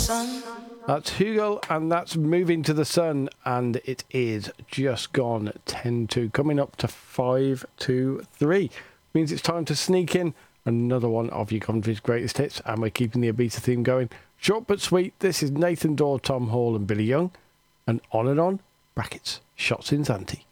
That's Hugel, and that's Moving to the Sun, and it is just gone 10-2, coming up to 5-3. Means it's time to sneak in another one of your country's greatest hits, and we're keeping the Ibiza theme going. Short but sweet, this is Nathan Dawe, Tom Hall and Billy Young, and On, brackets, Shots in Zante.